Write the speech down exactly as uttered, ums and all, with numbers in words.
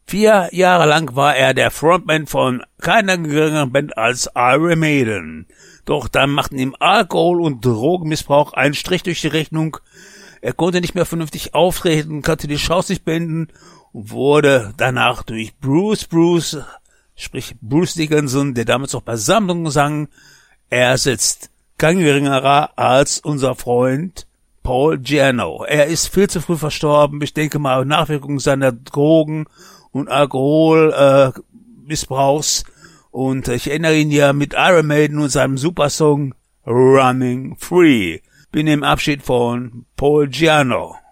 Vier Jahre lang war er der Frontman von keiner geringeren Band als Iron Maiden. Doch dann machten ihm Alkohol und Drogenmissbrauch einen Strich durch die Rechnung. Er konnte nicht mehr vernünftig auftreten, konnte die Shows nicht beenden und wurde danach durch Bruce Bruce, sprich Bruce Dickinson, der damals noch bei Sammlungen sang, ersetzt. Kein geringerer als unser Freund Paul Giano. Er ist viel zu früh verstorben. Ich denke mal, Nachwirkungen seiner Drogen- und Alkoholmissbrauchs. Äh, und ich erinnere ihn ja mit Iron Maiden und seinem Supersong Running Free. Bin im Abschied von Paul Giano.